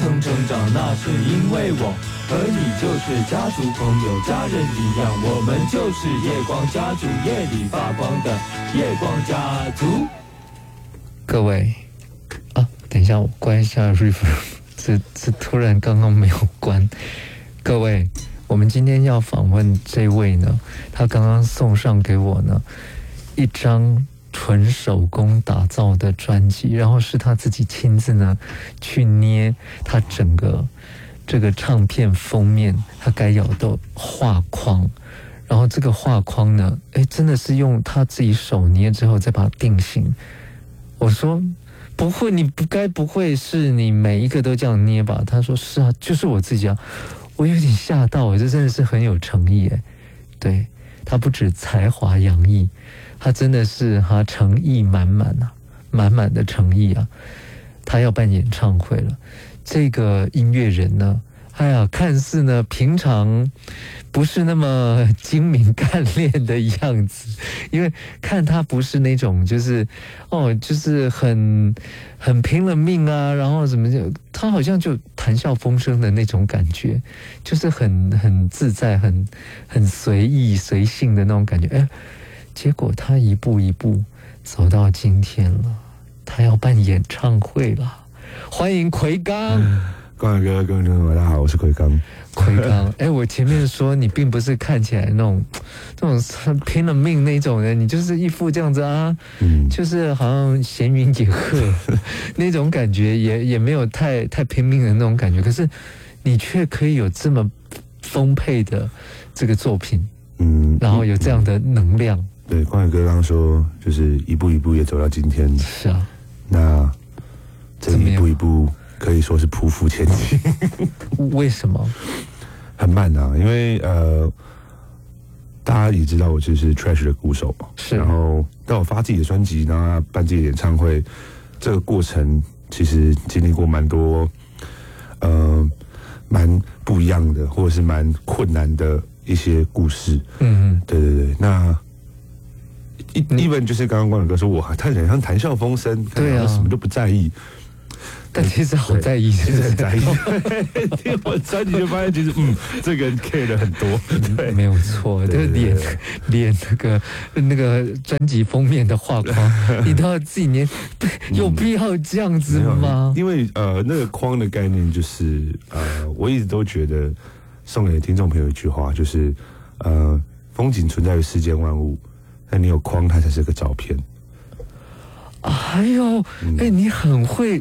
腾成长，那是因为我和你就是家族朋友，家人一样，我们就是夜光家族，夜里发光的夜光家族。 各位啊，等一下我关一下 reverb， 这突然刚刚没有关。各位，我们今天要访问这位呢，他刚刚送上给我呢一张纯手工打造的专辑，然后是他自己亲自呢去捏他整个这个唱片封面他该有的画框，然后这个画框呢，真的是用他自己手捏之后再把它定型。我说不会，你不会是你每一个都这样捏吧？他说是啊，就是我自己啊。我有点吓到，这真的是很有诚意哎。对，他不止才华洋溢，他真的是他诚意满满啊，满满的诚意啊。他要办演唱会了，这个音乐人呢，哎呀，看似呢平常不是那么精明干练的样子，因为看他不是那种就是就是很拼了命啊，然后怎么就他好像就谈笑风生的那种感觉，就是很自在，很随意随性的那种感觉。结果他一步一步走到今天了，他要办演唱会了，欢迎奎刚。 光远哥，各位听众大家好，我是奎刚。 奎刚，我前面说你并不是看起来那种拼了命那种人，你就是一副这样子啊，就是好像闲云野鹤那种感觉，也没有太拼命的那种感觉，可是你却可以有这么丰沛的这个作品，然后有这样的能量。 对，光远哥刚刚说，就是一步一步也走到今天。 是啊， 那这一步一步可以说是匍匐前进。 为什么？ 很慢啊，因为大家也知道我就是 Trash 的鼓手嘛， 是。 然后当我发自己的专辑，然后办自己的演唱会，这个过程其实经历过蛮多，蛮不一样的，或者是蛮困难的一些故事。对。那even 就是刚刚光远哥说他很像谈笑风生， 对啊， 什么都不在意。 但其实好在意， 其实很在意。听我专辑就发现，其实这个人 care 的很多。对， 没有错。这个连那个专辑封面的画框，你都要自己捏，有必要这样子吗？ 因为那个框的概念就是我一直都觉得送给听众朋友一句话，就是风景存在于世间万物，但你有框，它才是个照片。 哎呦，你很会。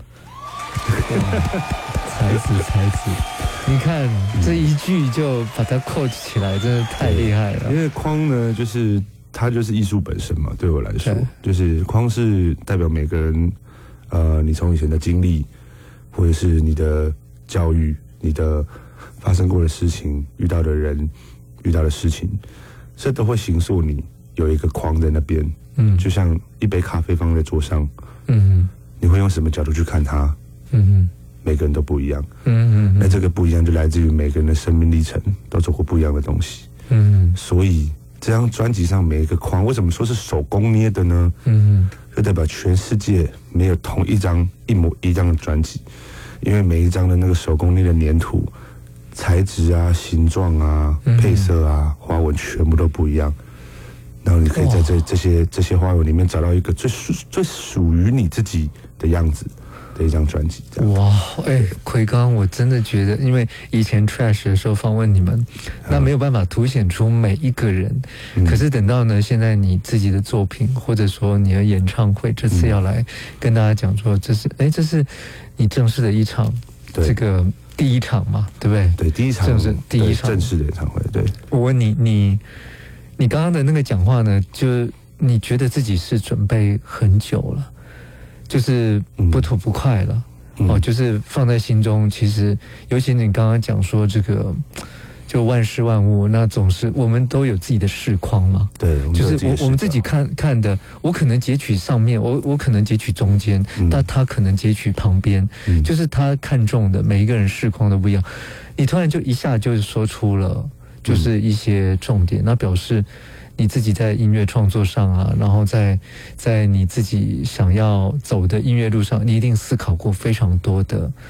才子，你看这一句就把它扣起来，真的太厉害了。 因为框呢，它就是艺术本身嘛。对我来说，就是框是代表每个人，你从以前的经历，或者是你的教育，你的发生过的事情，遇到的人，遇到的事情，这都会形塑你有一个框在那边。就像一杯咖啡放在桌上，你会用什么角度去看它？每个人都不一样。那这个不一样就来自于每个人的生命历程都走过不一样的东西。所以这张专辑上每一个框，为什么说是手工捏的呢？就代表全世界没有同一张一模一样的专辑，因为每一张的那个手工捏的粘土、材质啊、形状啊、配色啊、花纹全部都不一样。然后你可以在这些花纹里面找到一个最属于你自己的样子的一张专辑。 哇，奎刚，我真的觉得，因为以前 Trash 的时候访问你们，那没有办法凸显出每一个人。可是等到呢，现在你自己的作品，或者说你的演唱会，这次要来跟大家讲说，这是你正式的一场，这个第一场嘛，对不对？ 对，第一场正式第一场正式的演唱会。对，我问你刚刚的那个讲话呢，就你觉得自己是准备很久了，就是不吐不快了，就是放在心中。其实，尤其你刚刚讲说这个，就万事万物，那总是我们都有自己的视框嘛。 对， 就是我们自己看的，我可能截取上面，我可能截取中间，但他可能截取旁边，就是他看中的每一个人视框都不一样。你突然就一下就是说出了。就是一些重点，那表示你自己在音乐创作上啊，然后在你自己想要走的音乐路上，你一定思考过非常多的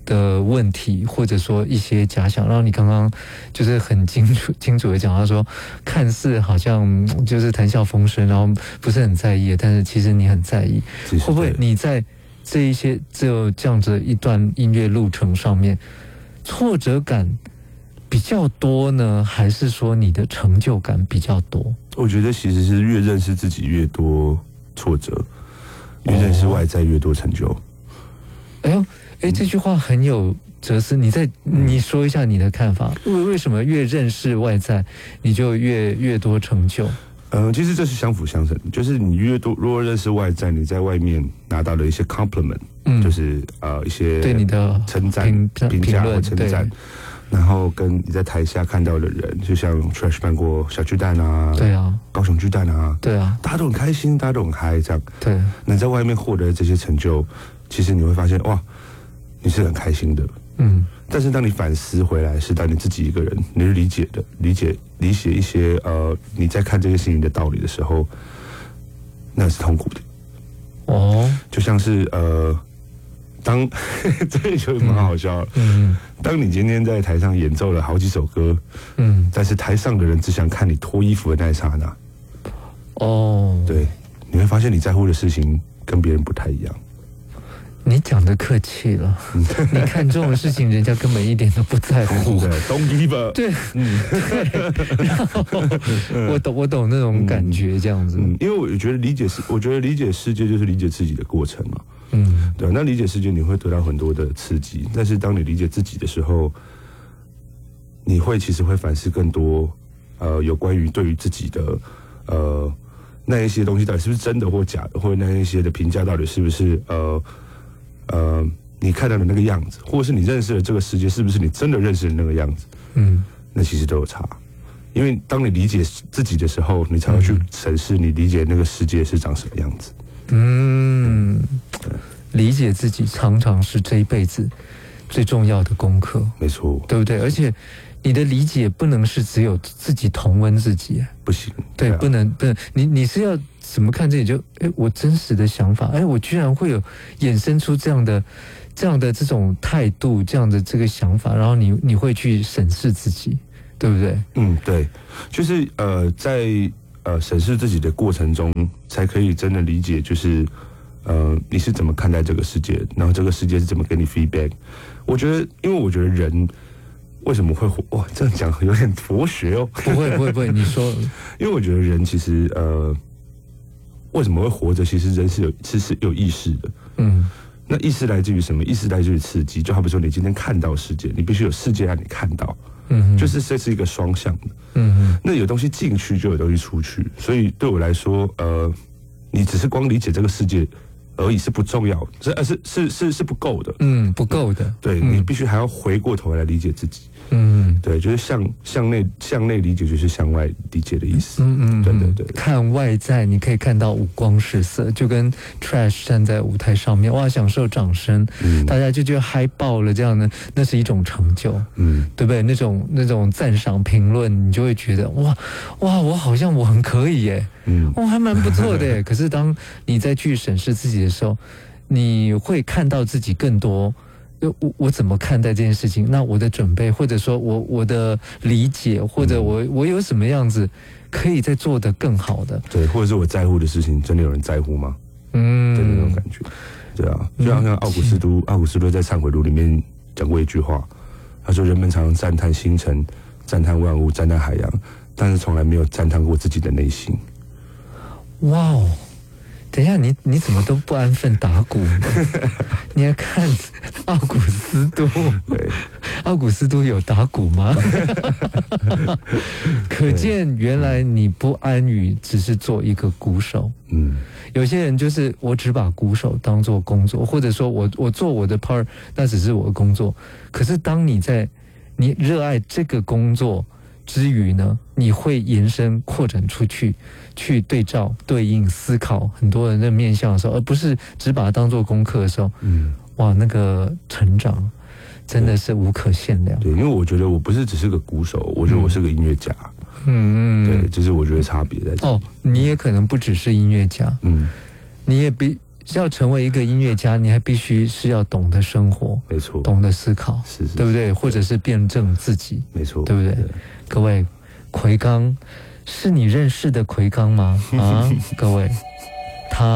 的问题，或者说一些假想。然后你刚刚就是很清楚的讲到说，看似好像就是谈笑风生，然后不是很在意，但是其实你很在意。会不会你在这一些就这样子一段音乐路程上面，挫折感比较多呢，还是说你的成就感比较多？ 我觉得其实是越认识自己越多挫折，越认识外在越多成就。 这句话很有哲思，你说一下你的看法。为什么越认识外在，你就越多成就？ 其实这是相辅相成，就是你越多，如果认识外在，你在外面拿到的一些 compliment，就是一些对你的称赞、评价或称赞，然后跟你在台下看到的人，就像 Trash 办过小巨蛋啊， 对啊， 高雄巨蛋啊， 对啊， 大家都很开心，大家都很嗨，这样。 对， 你在外面获得这些成就，其实你会发现，哇，你是很开心的。但是当你反思回来，是当你自己一个人，你是理解一些你在看这些事情的道理的时候，那是痛苦的。就像是当这就蛮好笑了。当你今天在台上演奏了好几首歌，但是台上的人只想看你脱衣服的那一刹那，对，你会发现你在乎的事情跟别人不太一样。 你讲的客气了，你看这种事情，人家根本一点都不在乎。 Don't give up。 对，然后我懂那种感觉，这样子。 因为我觉得理解世界就是理解自己的过程嘛。对，那理解世界你会得到很多的刺激，但是当你理解自己的时候，你其实会反思更多，有关于对于自己的那一些东西到底是不是真的或假的，或者那一些的评价到底是不是你看到的那个样子，或者是你认识的这个世界是不是你真的认识的那个样子？那其实都有差。因为当你理解自己的时候，你才会去审视你理解那个世界是长什么样子。 理解自己常常是这一辈子最重要的功课。 没错， 对不对？而且你的理解不能是只有自己同温自己， 不行。 对，不能，你是要怎么看自己？就我真实的想法，我居然会有衍生出这样的这种态度，这样的这个想法，然后你会去审视自己，对不对？ 对，就是在审视自己的过程中，才可以真的理解，就是你是怎么看待这个世界，然后这个世界是怎么给你 feedback。我觉得人为什么会活？哇，这样讲有点佛学哦。 不会，你说。 因为我觉得人其实为什么会活着？其实人是有意识的。那意识来自于什么？意识来自于刺激。就好比说，你今天看到世界，你必须有世界让你看到。就是这是一个双向的。那有东西进去，就有东西出去。所以对我来说，你只是光理解这个世界而已是不重要的，是不够的。 不够的。 对，你必须还要回过头来理解自己。对，就是向内理解就是向外理解的意思。对。 看外在，你可以看到五光十色，就跟 Trash 站在舞台上面，哇，享受掌声，大家就觉得嗨爆了，这样呢，那是一种成就，对不对？那种赞赏评论，你就会觉得哇，我好像我很可以耶，还蛮不错的耶。可是当你再去审视自己的时候，你会看到自己更多。我怎么看待这件事情？那我的准备，或者说我的理解，或者我有什么样子可以再做得更好的？ 对，或者是我在乎的事情，真的有人在乎吗？的那种感觉。对啊，就像奥古斯都在《忏悔录》里面讲过一句话，他说：“人们常常赞叹星辰，赞叹万物，赞叹海洋，但是从来没有赞叹过自己的内心。” 哇哦！等一下，你怎么都不安分打鼓呢？你还看奥古斯都？ 对， 奥古斯都有打鼓吗？可见原来你不安于只是做一个鼓手。有些人就是我只把鼓手当作工作，或者说我做我的 part， 那只是我的工作。可是当你热爱这个工作之余呢，你会延伸扩展出去，去对照、对应、思考很多人的面向的时候，而不是只把它当做功课的时候，哇，那个成长真的是无可限量。 对，因为我觉得我不是只是个鼓手，我觉得我是个音乐家。对，就是我觉得差别在这里。 你也可能不只是音乐家，你也要成为一个音乐家，你还必须是要懂得生活， 没错， 懂得思考，对不对？或者是辩证自己， 没错， 对不对？各位，奎刚是你认识的奎刚吗？啊，各位，他。